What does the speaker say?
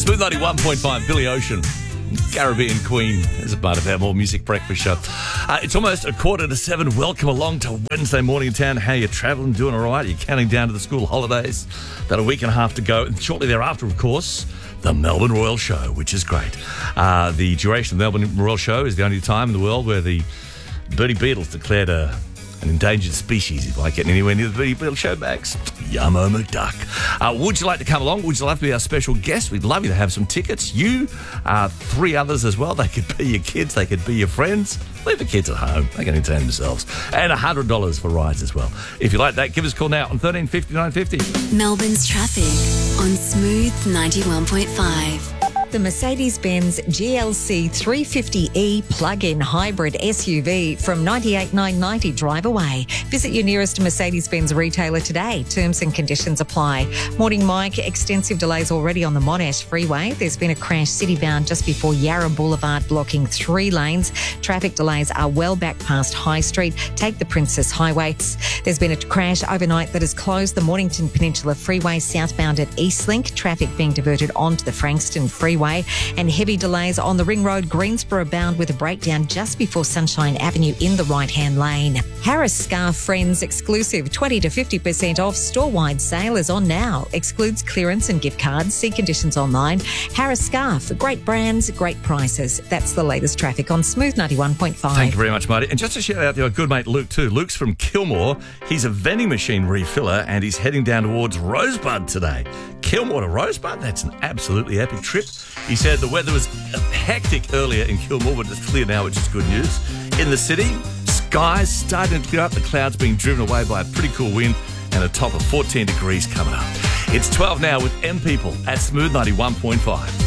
Smooth 91.5, Billy Ocean, Caribbean Queen, as a part of our More Music Breakfast show. It's almost 6:45. Welcome along to Wednesday morning in town. How you travelling? Doing all right? You're counting down to the school holidays. About a week and a half to go. And shortly thereafter, of course, the Melbourne Royal Show, which is great. The duration of the Melbourne Royal Show is the only time in the world where the Birdie Beetles declared an endangered species if I get anywhere near the Birdie Beetle showbacks. Yummo McDuck. Would you like to come along? Would you love to be our special guest? We'd love you to have some tickets. You, three others as well. They could be your kids. They could be your friends. Leave the kids at home. They can entertain themselves. And $100 for rides as well. If you like that, give us a call now on 1350 950. Melbourne's traffic on Smooth 91.5. The Mercedes-Benz GLC 350e plug-in hybrid SUV from $98,990 drive away. Visit your nearest Mercedes-Benz retailer today. Terms and conditions apply. Morning, Mike. Extensive delays already on the Monash Freeway. There's been a crash city-bound just before Yarra Boulevard, blocking 3 lanes. Traffic delays are well back past High Street. Take the Princess Highway. There's been a crash overnight that has closed the Mornington Peninsula Freeway southbound at Eastlink. Traffic being diverted onto the Frankston Freeway. And heavy delays on the Ring Road Greensboro bound with a breakdown just before Sunshine Avenue in the right-hand lane. Harris Scarf Friends exclusive 20 to 50% off store-wide sale is on now. Excludes clearance and gift cards. See conditions online. Harris Scarf, great brands, great prices. That's the latest traffic on Smooth 91.5. Thank you very much, Marty. And just to shout out to our good mate Luke too. Luke's from Kilmore. He's a vending machine refiller and he's heading down towards Rosebud today. Kilmore to Rosebud, that's an absolutely epic trip. He said the weather was hectic earlier in Kilmore, but it's clear now, which is good news. In the city, skies starting to clear up, the clouds being driven away by a pretty cool wind and a top of 14 degrees coming up. It's 12 now with M People at Smooth 91.5.